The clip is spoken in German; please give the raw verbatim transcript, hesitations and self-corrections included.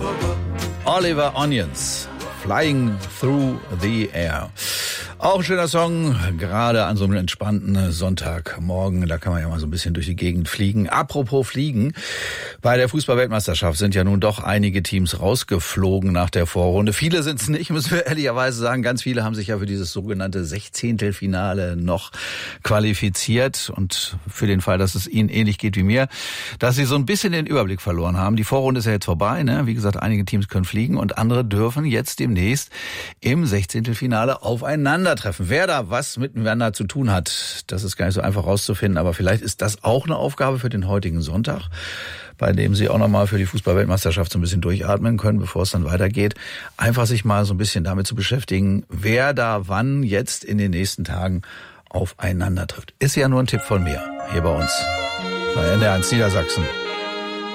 Oliver Onions, Flying Through the Air. Auch ein schöner Song, gerade an so einem entspannten Sonntagmorgen. Da kann man ja mal so ein bisschen durch die Gegend fliegen. Apropos Fliegen, bei der Fußball-Weltmeisterschaft sind ja nun doch einige Teams rausgeflogen nach der Vorrunde. Viele sind es nicht, müssen wir ehrlicherweise sagen. Ganz viele haben sich ja für dieses sogenannte Sechzehntelfinale noch qualifiziert. Und für den Fall, dass es ihnen ähnlich geht wie mir, dass sie so ein bisschen den Überblick verloren haben. Die Vorrunde ist ja jetzt vorbei, ne? Wie gesagt, einige Teams können fliegen und andere dürfen jetzt demnächst im Sechzehntelfinale aufeinander treffen. Wer da was miteinander zu tun hat, das ist gar nicht so einfach rauszufinden, aber vielleicht ist das auch eine Aufgabe für den heutigen Sonntag, bei dem Sie auch nochmal für die Fußball-Weltmeisterschaft so ein bisschen durchatmen können, bevor es dann weitergeht. Einfach sich mal so ein bisschen damit zu beschäftigen, wer da wann jetzt in den nächsten Tagen aufeinander trifft. Ist ja nur ein Tipp von mir, hier bei uns, bei N D R eins Niedersachsen.